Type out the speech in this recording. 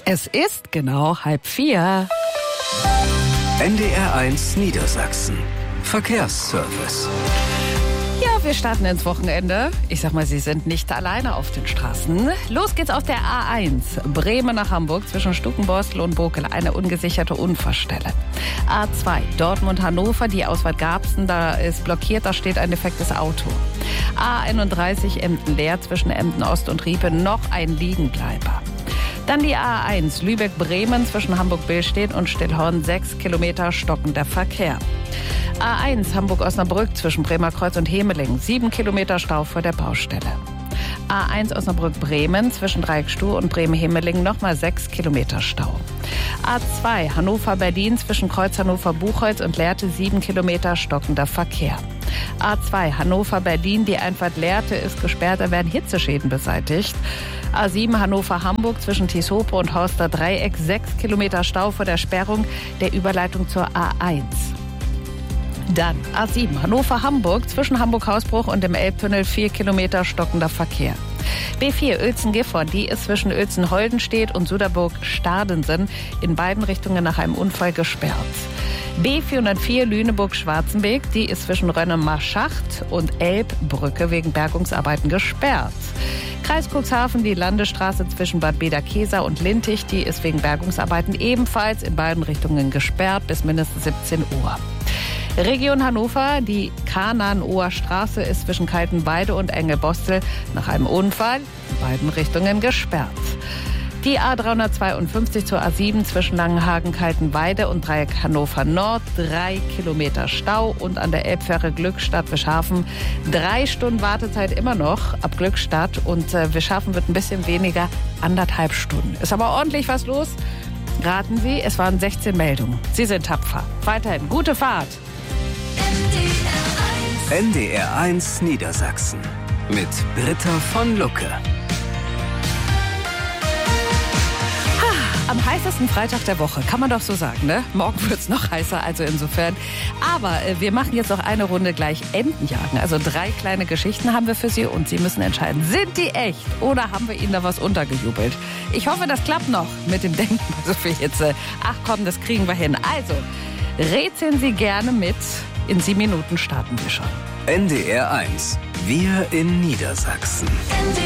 Es ist genau 3:30. NDR1 Niedersachsen. Verkehrsservice. Ja, wir starten ins Wochenende. Ich sag mal, Sie sind nicht alleine auf den Straßen. Los geht's auf der A1. Bremen nach Hamburg zwischen Stukenborstel und Bokel. Eine ungesicherte Unfallstelle. A2 Dortmund-Hannover, die Ausfahrt Garbsen, da ist blockiert, da steht ein defektes Auto. A31 Emden-Leer zwischen Emden-Ost und Riepe, noch ein Liegenbleiber. Dann die A1 Lübeck-Bremen zwischen Hamburg-Billstedt und Stillhorn, 6 Kilometer stockender Verkehr. A1 Hamburg-Osnabrück zwischen Bremerkreuz und Hemeling, 7 Kilometer Stau vor der Baustelle. A1 Osnabrück-Bremen zwischen Dreieckstuhl und Bremen-Hemeling, nochmal 6 Kilometer Stau. A2 Hannover-Berlin zwischen Kreuz Hannover-Buchholz und Lehrte, 7 Kilometer stockender Verkehr. A2 Hannover-Berlin, die Einfahrt Lehrte ist gesperrt, da werden Hitzeschäden beseitigt. A7 Hannover-Hamburg zwischen Tieshope und Horster Dreieck, 6 Kilometer Stau vor der Sperrung der Überleitung zur A1. Dann A7 Hannover-Hamburg zwischen Hamburg-Hausbruch und dem Elbtunnel, 4 Kilometer stockender Verkehr. B4 Uelzen-Gifhorn, die ist zwischen Uelzen-Holdenstedt und Suderburg-Stardensen in beiden Richtungen nach einem Unfall gesperrt. B404 Lüneburg-Schwarzenberg, die ist zwischen Rönnemark-Schacht und Elbbrücke wegen Bergungsarbeiten gesperrt. Kreis Cuxhaven, die Landesstraße zwischen Bad Bederkesa und Lintig, die ist wegen Bergungsarbeiten ebenfalls in beiden Richtungen gesperrt bis mindestens 17 Uhr. Region Hannover, die Kananower Straße ist zwischen Kaltenweide und Engelbostel nach einem Unfall in beiden Richtungen gesperrt. Die A352 zur A7 zwischen Langenhagen, Kaltenweide und Dreieck Hannover Nord, 3 Kilometer Stau und an der Elbfähre Glückstadt Wischhafen 3 Stunden Wartezeit immer noch ab Glückstadt und Wischhafen wird ein bisschen weniger, 1,5 Stunden. Ist aber ordentlich was los. Raten Sie, es waren 16 Meldungen. Sie sind tapfer. Weiterhin gute Fahrt. NDR1 Niedersachsen mit Britta von Lucke. Am heißesten Freitag der Woche, kann man doch so sagen, ne? Morgen wird's noch heißer, also insofern. Aber wir machen jetzt noch eine Runde gleich Entenjagen. Also 3 kleine Geschichten haben wir für Sie und Sie müssen entscheiden, sind die echt oder haben wir Ihnen da was untergejubelt? Ich hoffe, das klappt noch mit dem Denken bei so viel Hitze. Ach komm, das kriegen wir hin. Also, rätseln Sie gerne mit. In 7 Minuten starten wir schon. NDR1, wir in Niedersachsen.